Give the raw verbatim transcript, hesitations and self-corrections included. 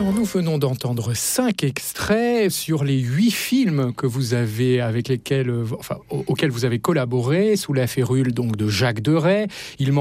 Alors nous venons d'entendre cinq extraits sur les huit films que vous avez avec lesquels, enfin, auxquels vous avez collaboré sous la férule donc de Jacques Deray. Il